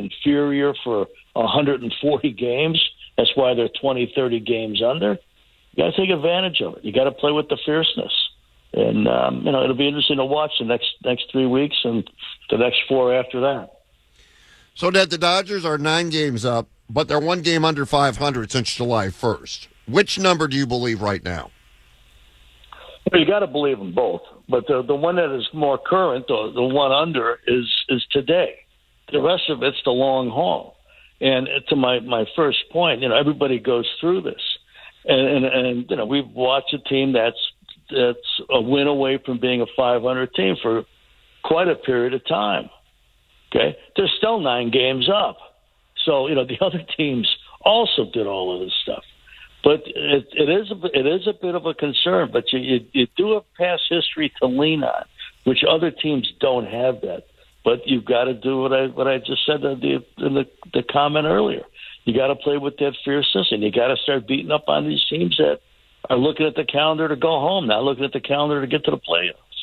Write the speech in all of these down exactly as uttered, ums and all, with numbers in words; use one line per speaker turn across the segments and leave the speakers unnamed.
inferior for one hundred forty games. That's why they're twenty, thirty games under. You got to take advantage of it. You got to play with the fierceness. And, um, you know, it'll be interesting to watch the next next three weeks and the next four after that.
So, Ned, the Dodgers are nine games up, but they're one game under five hundred since July first. Which number do you believe right now?
Well, you got to believe them both. But the the one that is more current, the, the one under, is is today. The rest of it's the long haul. And to my, my first point, you know, everybody goes through this. And, and, and you know, we've watched a team that's that's a win away from being a five hundred team for quite a period of time. Okay? They're still nine games up. So, you know, the other teams also did all of this stuff. But it, it is a, it is a bit of a concern, but you, you, you do have past history to lean on, which other teams don't have that. But you've got to do what I what I just said in the, in the, the comment earlier. You got to play with that fierceness, and you got to start beating up on these teams that are looking at the calendar to go home, not looking at the calendar to get to the playoffs.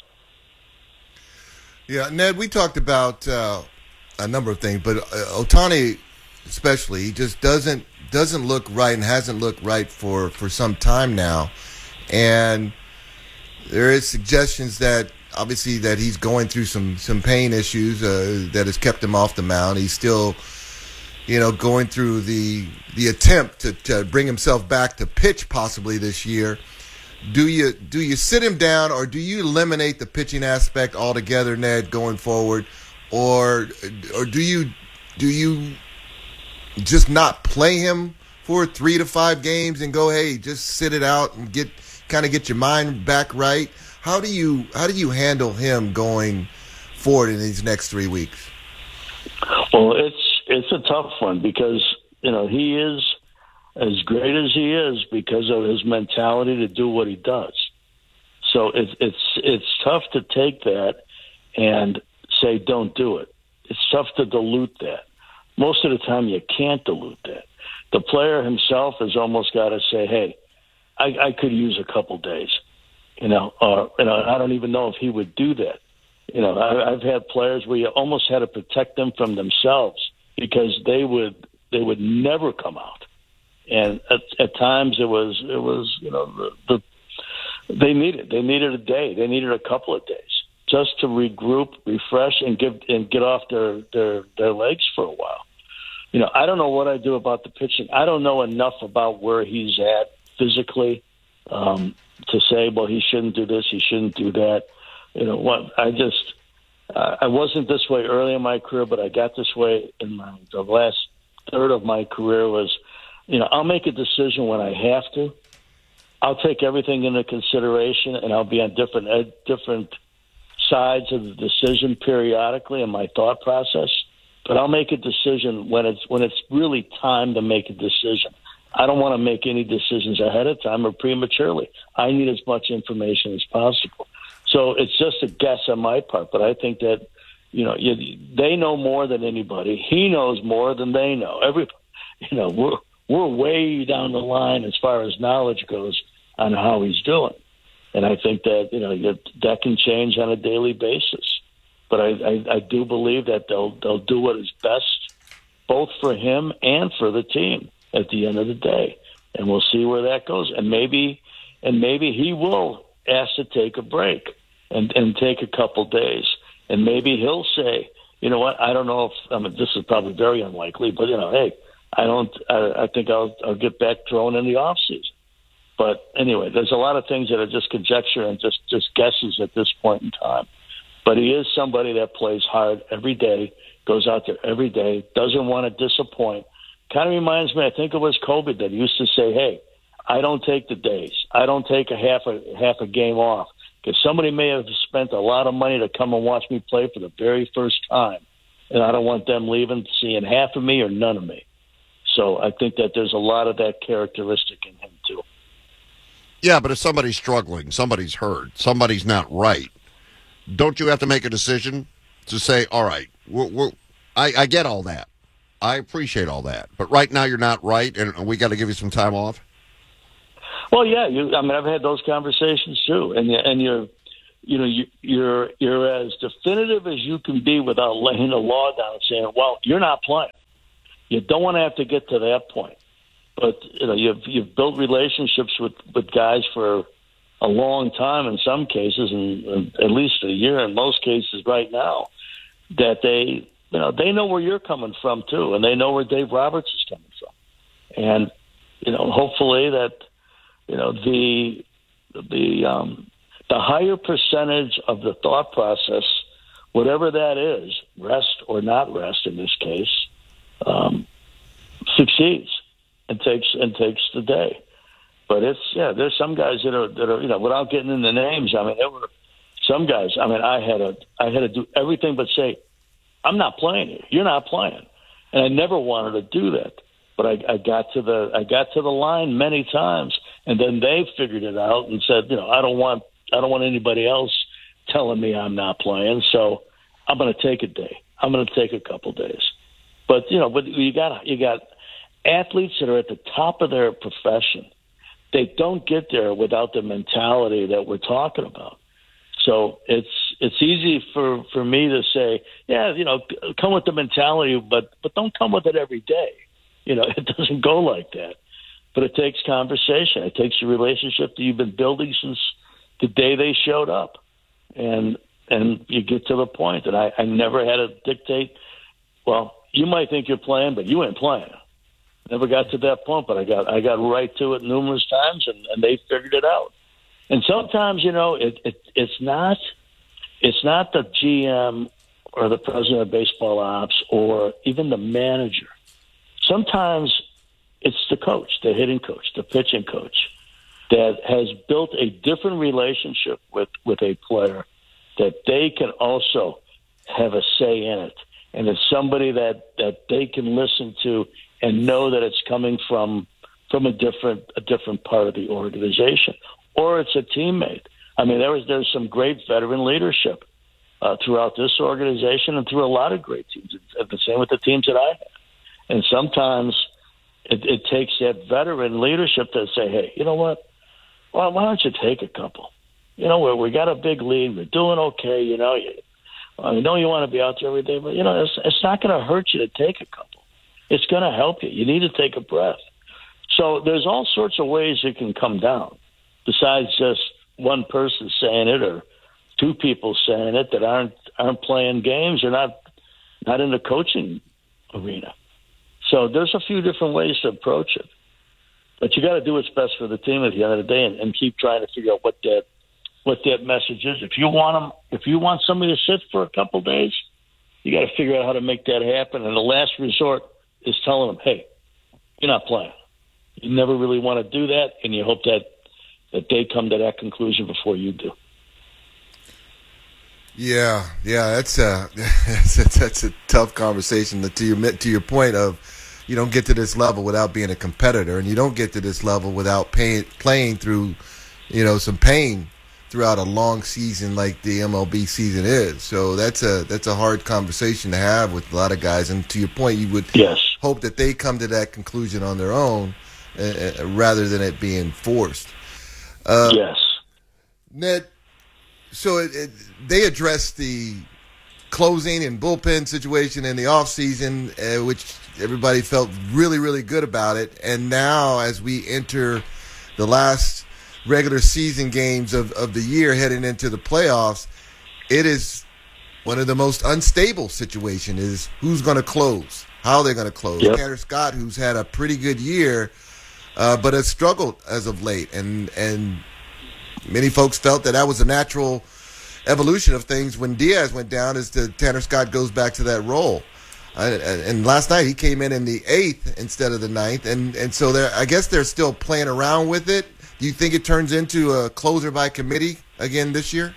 Yeah, Ned, we talked about uh, a number of things, but uh, Ohtani especially, he just doesn't doesn't look right and hasn't looked right for, for some time now. And there is suggestions that obviously that he's going through some, some pain issues uh, that has kept him off the mound. He's still, you know, going through the the attempt to, to bring himself back to pitch possibly this year. Do you do you sit him down, or do you eliminate the pitching aspect altogether, Ned, going forward, or or do you do you just not play him for three to five games and go, hey, just sit it out and get kind of get your mind back right? How do you how do you handle him going forward in these next three weeks?
Well, it's it's a tough one because, you know, he is as great as he is because of his mentality to do what he does. So it's it's it's tough to take that and say don't do it. It's tough to dilute that. Most of the time you can't dilute that. The player himself has almost got to say, hey, I, I could use a couple days. You know, or you know, I don't even know if he would do that. You know, I, I've had players where you almost had to protect them from themselves because they would they would never come out. And at, at times it was it was you know the, the they needed they needed a day, they needed a couple of days just to regroup, refresh, and give and get off their their their legs for a while. You know, I don't know what I do about the pitching. I don't know enough about where he's at physically um, to say, well, he shouldn't do this, he shouldn't do that. You know what? I just uh, I wasn't this way early in my career, but I got this way in my, the last third of my career. Was, you know, I'll make a decision when I have to. I'll take everything into consideration, and I'll be on different uh, different sides of the decision periodically in my thought process. But I'll make a decision when it's when it's really time to make a decision. I don't want to make any decisions ahead of time or prematurely. I need as much information as possible. So it's just a guess on my part, but I think that, you know, you, they know more than anybody. He knows more than they know. Every, you know, we're we're way down the line as far as knowledge goes on how he's doing, and I think that, you know, that can change on a daily basis. But I, I, I do believe that they'll they'll do what is best, both for him and for the team at the end of the day, and we'll see where that goes. And maybe and maybe he will ask to take a break and, and take a couple days, and maybe he'll say, you know what, I don't know if I mean this is probably very unlikely, but you know, hey, I don't. I, I think I'll I'll get back thrown in the off season. But anyway, there's a lot of things that are just conjecture and just just guesses at this point in time. But he is somebody that plays hard every day, goes out there every day, doesn't want to disappoint. Kind of reminds me, I think it was Kobe that used to say, hey, I don't take the days. I don't take a half a half a game off because somebody may have spent a lot of money to come and watch me play for the very first time, and I don't want them leaving seeing half of me or none of me. So I think that there's a lot of that characteristic in him too.
Yeah, but if somebody's struggling, somebody's hurt, somebody's not right, don't you have to make a decision to say, all right, we're, we're, I, I get all that. I appreciate all that. But right now you're not right, and we got to give you some time off?
Well, yeah. You, I mean, I've had those conversations too. And, and you're, you know, you, you're you're as definitive as you can be without laying the law down and saying, well, you're not playing. You don't want to have to get to that point. But, you know, you've, you've built relationships with, with guys for a long time in some cases, and, and at least a year in most cases right now, that they, you know, they know where you're coming from, too, and they know where Dave Roberts is coming from. And, you know, hopefully that, you know, the the um, the higher percentage of the thought process, whatever that is, rest or not rest in this case, um, succeeds and takes and takes the day. But it's yeah, there's some guys that are that are you know, without getting into names. I mean, there were some guys. I mean, I had to I had to do everything but say, I'm not playing here. You're not playing, and I never wanted to do that. But I, I got to the I got to the line many times, and then they figured it out and said, you know, I don't want I don't want anybody else telling me I'm not playing, so I'm going to take a day. I'm going to take a couple days. But you know, but you got you got athletes that are at the top of their profession. They don't get there without the mentality that we're talking about. So it's it's easy for, for me to say, yeah, you know, come with the mentality, but but don't come with it every day. You know, it doesn't go like that. But it takes conversation. It takes a relationship that you've been building since the day they showed up. And and you get to the point that I, I never had to dictate, well, you might think you're playing, but you ain't playing. Never got to that point, but I got I got right to it numerous times, and, and they figured it out. And sometimes, you know, it, it it's not it's not the G M or the president of baseball ops or even the manager. Sometimes it's the coach, the hitting coach, the pitching coach, that has built a different relationship with, with a player that they can also have a say in it. And it's somebody that, that they can listen to and know that it's coming from from a different a different part of the organization. Or it's a teammate. I mean, there was there's some great veteran leadership uh, throughout this organization and through a lot of great teams. It's the same with the teams that I had. And sometimes it, it takes that veteran leadership to say, hey, you know what? Well, why don't you take a couple? You know, we we got a big lead. We're doing okay. You know, you, I know you want to be out there every day, but, you know, it's, it's not going to hurt you to take a couple. It's going to help you. You need to take a breath. So there's all sorts of ways it can come down besides just one person saying it or two people saying it that aren't aren't playing games or not not in the coaching arena. So there's a few different ways to approach it. But you got to do what's best for the team at the end of the day and, and keep trying to figure out what that what that message is. If you want them, if you want somebody to sit for a couple of days, you got to figure out how to make that happen. And the last resort is telling them, hey, you're not playing. You never really want to do that, and you hope that, that they come to that conclusion before you do.
Yeah, yeah, that's a that's a, that's a tough conversation. To your to your point of, you don't get to this level without being a competitor, and you don't get to this level without pay, playing through, you know, some pain throughout a long season like the M L B season is. So that's a that's a hard conversation to have with a lot of guys. And to your point, you would
yes.
hope that they come to that conclusion on their own uh, rather than it being forced. Uh,
yes,
Ned. So it, it, they addressed the closing and bullpen situation in the offseason, uh, which everybody felt really, really good about it. And now as we enter the last regular season games of, of the year heading into the playoffs, it is one of the most unstable situations is who's going to close, how they're going to close.
Yep.
Tanner Scott, who's had a pretty good year, uh, but has struggled as of late. And, and many folks felt that that was a natural evolution of things when Diaz went down as the Tanner Scott goes back to that role. Uh, and last night he came in in the eighth instead of the ninth. And, and so they're, I guess they're still playing around with it. Do you think it turns into a closer by committee again this year?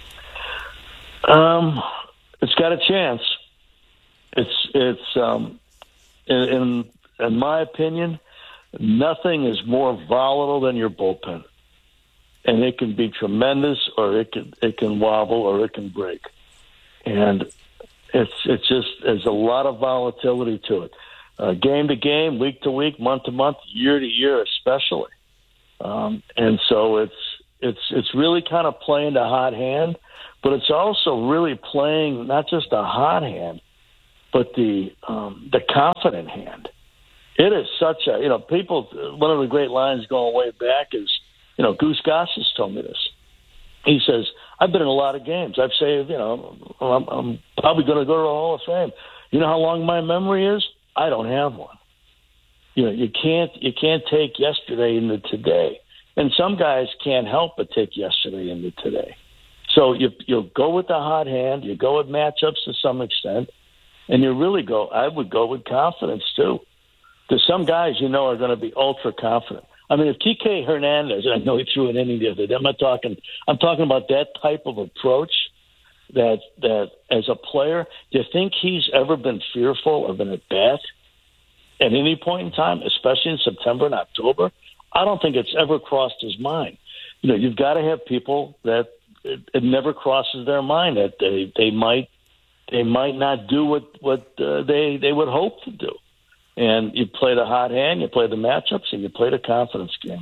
Um, it's got a chance. It's, it's, um, in, in, in my opinion, nothing is more volatile than your bullpen. And it can be tremendous, or it can it can wobble, or it can break. And it's it's just there's a lot of volatility to it, uh, game to game, week to week, month to month, year to year, especially. Um, and so it's It's it's really kind of playing the hot hand, but it's also really playing not just a hot hand, but the um, the confident hand. It is such a, you know, people, one of the great lines going way back is, you know, Goose Gossage told me this. He says, I've been in a lot of games. I've saved, you know, I'm, I'm probably going to go to the Hall of Fame. You know how long my memory is? I don't have one. You know, you can't, you can't take yesterday into today. And some guys can't help but take yesterday into today. So you, you'll go with the hot hand, you go with matchups to some extent, and you really go, I would go with confidence too. Because some guys, you know, are going to be ultra confident. I mean, if T K Hernandez, I know he threw an inning the other day. I'm not talking. I'm talking about that type of approach. That that as a player, do you think he's ever been fearful of an at bat at any point in time, especially in September and October? I don't think it's ever crossed his mind. You know, you've got to have people that it, it never crosses their mind that they they might they might not do what what uh, they they would hope to do. And you play the hot hand, you play the matchups, and you play the confidence game.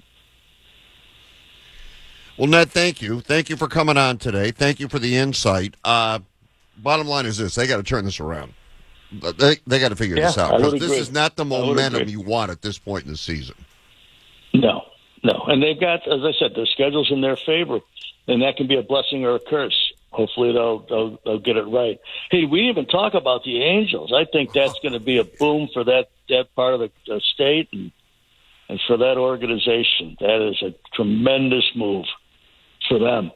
Well, Ned, thank you. Thank you for coming on today. Thank you for the insight. Uh, bottom line is this. They got to turn this around. They they got to figure
yeah,
this out. Because this
agree.
is not the momentum you want at this point in the season.
No, no. And they've got, as I said, their schedule's in their favor. And that can be a blessing or a curse. Hopefully they'll, they'll they'll get it right. Hey, we didn't even talk about the Angels. I think that's going to be a boom for that, that part of the, the state and and for that organization. That is a tremendous move for them.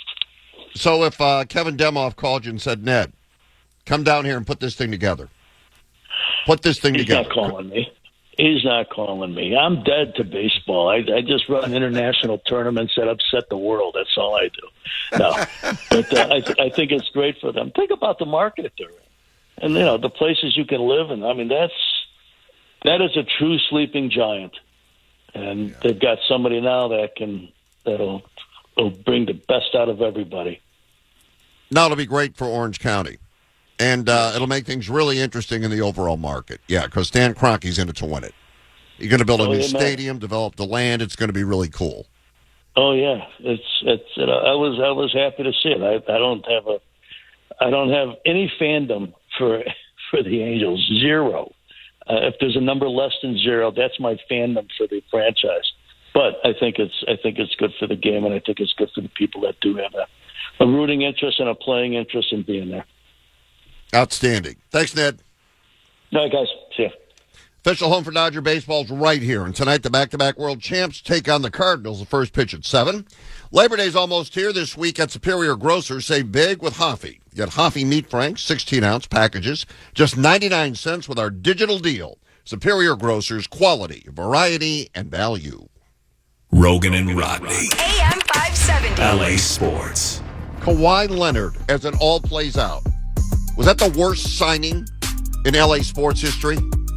So if uh, Kevin Demoff called you and said, Ned, come down here and put this thing together. Put this thing
He's
together.
He's not calling me. He's not calling me. I'm dead to baseball. I, I just run international tournaments that upset the world. That's all I do. No, but uh, I, th- I think it's great for them. Think about the market that they're in, and you know the places you can live in. I mean, that's that is a true sleeping giant, and yeah. They've got somebody now that can that'll will bring the best out of everybody.
Now it'll be great for Orange County. And uh, it'll make things really interesting in the overall market. Yeah, because Stan Kroenke's in it to win it. You're going to build a
oh,
new
yeah,
stadium, develop the land. It's going to be really cool.
Oh yeah, it's it's. You know, I was I was happy to see it. I, I don't have a I don't have any fandom for for the Angels. Zero. Uh, if there's a number less than zero, that's my fandom for the franchise. But I think it's I think it's good for the game, and I think it's good for the people that do have a, a rooting interest and a playing interest in being there.
Outstanding. Thanks, Ned.
All right, guys. See ya.
Official home for Dodger baseball's right here. And tonight, the back-to-back world champs take on the Cardinals. The first pitch at seven. Labor Day's almost here. This week at Superior Grocers, save big with Hoffy. Get Hoffy Meat Franks, sixteen-ounce packages, just ninety-nine cents with our digital deal. Superior Grocers, quality, variety, and value.
Rogan and Rodney.
A M five seventy.
L A Sports.
Kawhi Leonard, as it all plays out. Was that the worst signing in L A sports history?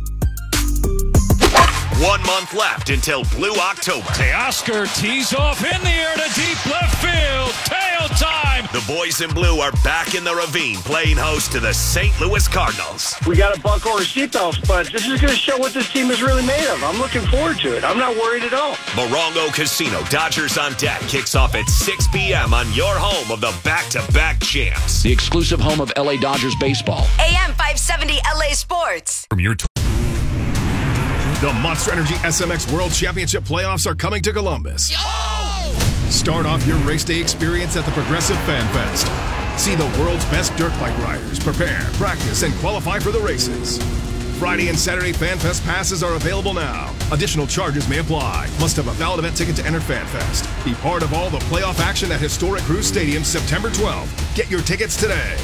One month left until Blue October.
Teoscar tees off in the air to deep left field. Tail time.
The boys in blue are back in the ravine playing host to the Saint Louis Cardinals.
We got to buckle our seatbelts, but this is going to show what this team is really made of. I'm looking forward to it. I'm not worried at all.
Morongo Casino, Dodgers on deck, kicks off at six p.m. on your home of the back-to-back champs.
The exclusive home of L A Dodgers baseball.
A M five seventy L A Sports.
From your t- The Monster Energy S M X World Championship playoffs are coming to Columbus. Yo! Start off your race day experience at the Progressive Fan Fest. See the world's best dirt bike riders prepare, practice, and qualify for the races. Friday and Saturday Fan Fest passes are available now. Additional charges may apply. Must have a valid event ticket to enter Fan Fest. Be part of all the playoff action at Historic Cruise Stadium September twelfth. Get your tickets today.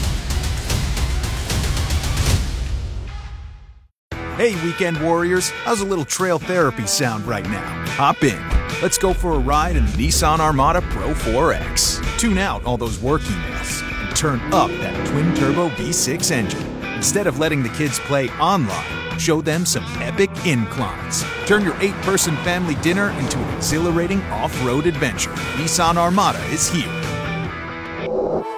Hey, Weekend Warriors, how's a little trail therapy sound right now? Hop in. Let's go for a ride in the Nissan Armada Pro four X. Tune out all those work emails and turn up that twin-turbo V six engine. Instead of letting the kids play online, show them some epic inclines. Turn your eight-person family dinner into an exhilarating off-road adventure. Nissan Armada is here.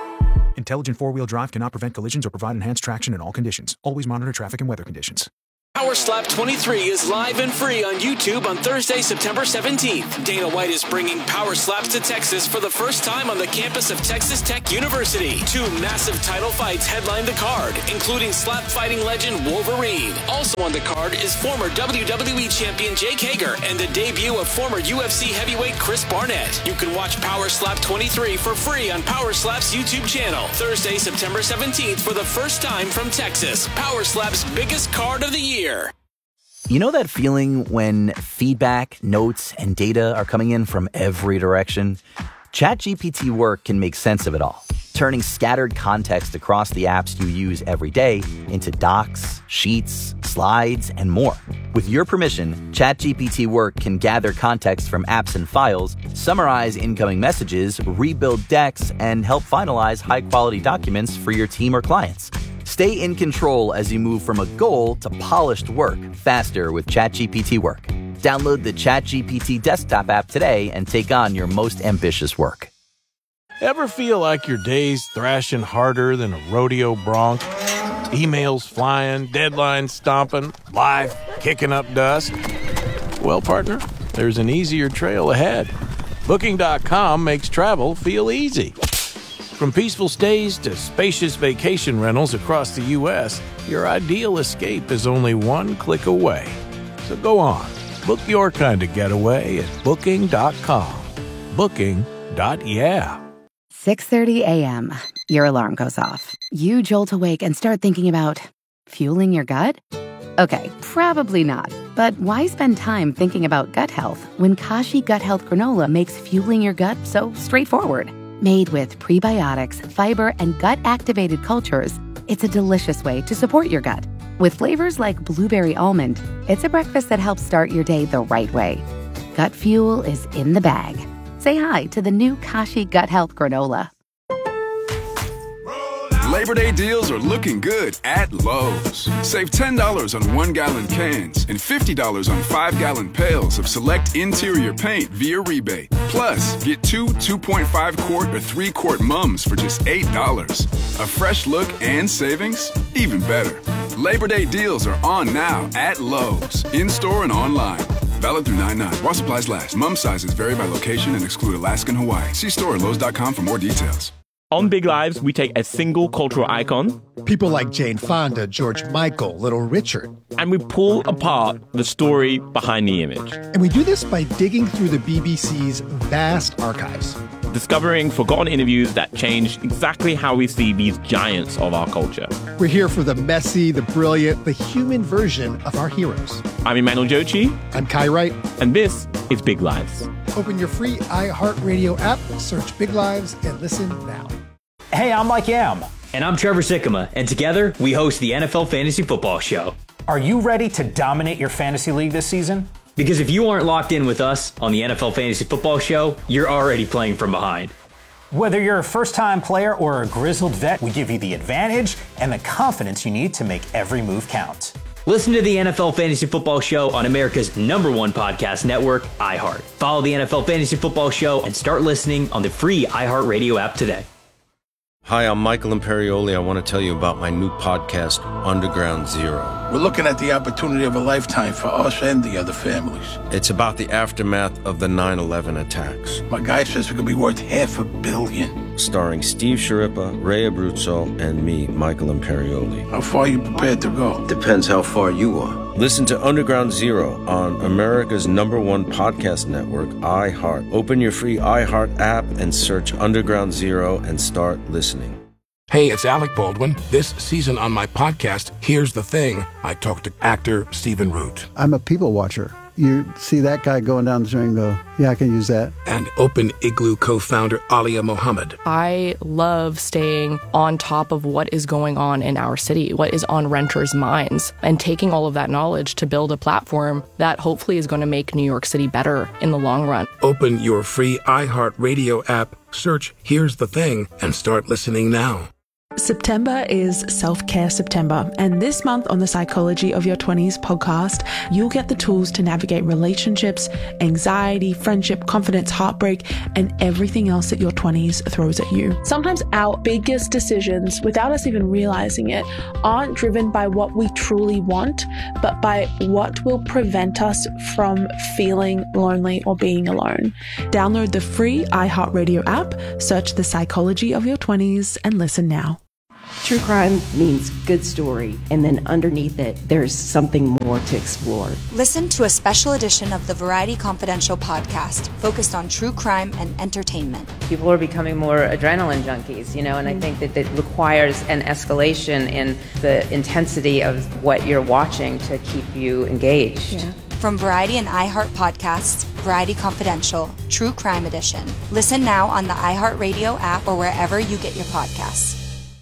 Intelligent four-wheel drive cannot prevent collisions or provide enhanced traction in all conditions. Always monitor traffic and weather conditions.
Power Slap twenty-three is live and free on YouTube on Thursday, September seventeenth. Dana White is bringing Power Slaps to Texas for the first time on the campus of Texas Tech University. Two massive title fights headline the card, including slap fighting legend Wolverine. Also on the card is former W W E champion Jake Hager and the debut of former U F C heavyweight Chris Barnett. You can watch Power Slap twenty-three for free on Power Slap's YouTube channel. Thursday, September seventeenth for the first time from Texas. Power Slap's biggest card of the year.
You know that feeling when feedback, notes, and data are coming in from every direction? ChatGPT Work can make sense of it all, turning scattered context across the apps you use every day into docs, sheets, slides, and more. With your permission, ChatGPT Work can gather context from apps and files, summarize incoming messages, rebuild decks, and help finalize high-quality documents for your team or clients. Stay in control as you move from a goal to polished work faster with ChatGPT Work. Download the ChatGPT desktop app today and take on your most ambitious work.
Ever feel like your day's thrashing harder than a rodeo bronc? Emails flying, deadlines stomping, life kicking up dust? Well, partner, there's an easier trail ahead. Booking dot com makes travel feel easy. From peaceful stays to spacious vacation rentals across the U S, your ideal escape is only one click away. So go on, book your kind of getaway at booking dot com. Booking. Yeah.
six thirty a.m. Your alarm goes off. You jolt awake and start thinking about fueling your gut? Okay, probably not. But why spend time thinking about gut health when Kashi Gut Health Granola makes fueling your gut so straightforward? Made with prebiotics, fiber, and gut-activated cultures, it's a delicious way to support your gut. With flavors like blueberry almond, it's a breakfast that helps start your day the right way. Gut fuel is in the bag. Say hi to the new Kashi Gut Health Granola.
Labor Day deals are looking good at Lowe's. Save ten dollars on one-gallon cans and fifty dollars on five-gallon pails of select interior paint via rebate. Plus, get two two point five quart or three quart mums for just eight dollars. A fresh look and savings? Even better. Labor Day deals are on now at Lowe's, in-store and online. Valid through nine nine. While supplies last. Mum sizes vary by location and exclude Alaska and Hawaii. See store at lowes dot com for more details.
On Big Lives, we take a single cultural icon,
people like Jane Fonda, George Michael, Little Richard,
and we pull apart the story behind the image.
And we do this by digging through the B B C's vast archives,
discovering forgotten interviews that changed exactly how we see these giants of our culture.
We're here for the messy, the brilliant, the human version of our heroes.
I'm Emmanuel Jochi.
I'm Kai Wright.
And this is Big Lives.
Open your free iHeartRadio app, search Big Lives, and listen now.
Hey, I'm Mike Yam. And I'm Trevor Sikkema. And together, we host the N F L Fantasy Football Show.
Are you ready to dominate your fantasy league this season?
Because if you aren't locked in with us on the N F L Fantasy Football Show, you're already playing from behind.
Whether you're a first-time player or a grizzled vet, we give you the advantage and the confidence you need to make every move count.
Listen to the N F L Fantasy Football Show on America's number one podcast network, iHeart. Follow the N F L Fantasy Football Show and start listening on the free iHeartRadio app today.
Hi, I'm Michael Imperioli. I want to tell you about my new podcast, Underground Zero.
We're looking at the opportunity of a lifetime for us and the other families.
It's about the aftermath of the nine eleven attacks.
My guy says it could be worth half a billion.
Starring Steve Sciarippa, Ray Abruzzo, and me, Michael Imperioli.
How far are you prepared to go?
Depends how far you are. Listen to Underground Zero on America's number one podcast network, iHeart. Open your free iHeart app and search Underground Zero and start listening.
Hey, it's Alec Baldwin. This season on my podcast, Here's the Thing, I talk to actor Stephen Root.
I'm a people watcher. You see that guy going down the street and go, yeah, I can use that.
And Open Igloo co-founder Alia Mohammed.
I love staying on top of what is going on in our city, what is on renters' minds, and taking all of that knowledge to build a platform that hopefully is going to make New York City better in the long run.
Open your free iHeartRadio app, search Here's the Thing, and start listening now.
September is Self-Care September, and this month on the Psychology of Your twenties podcast, you'll get the tools to navigate relationships, anxiety, friendship, confidence, heartbreak, and everything else that your twenties throws at you.
Sometimes our biggest decisions, without us even realizing it, aren't driven by what we truly want, but by what will prevent us from feeling lonely or being alone.
Download the free iHeartRadio app, search the Psychology of Your twenties, and listen now.
True crime means good story, and then underneath it, there's something more to explore.
Listen to a special edition of the Variety Confidential podcast focused on true crime and entertainment.
People are becoming more adrenaline junkies, you know, and I think that it requires an escalation in the intensity of what you're watching to keep you engaged.
Yeah. From Variety and iHeart Podcasts, Variety Confidential, True Crime Edition. Listen now on the iHeartRadio app or wherever you get your podcasts.